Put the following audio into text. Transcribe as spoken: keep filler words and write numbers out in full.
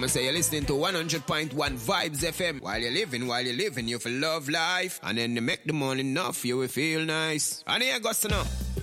me say you're listening to one hundred point one Vibes F M. While you're living, while you're living, you feel love life. And then you make the money enough, you will feel nice. And here goes to know.